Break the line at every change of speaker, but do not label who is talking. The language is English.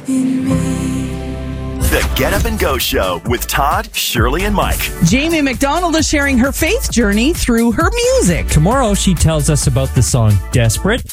in me.
The Get Up and Go Show with Todd, Shirley, and Mike.
Jamie McDonald is sharing her faith journey through her music.
Tomorrow, she tells us about the song Desperate.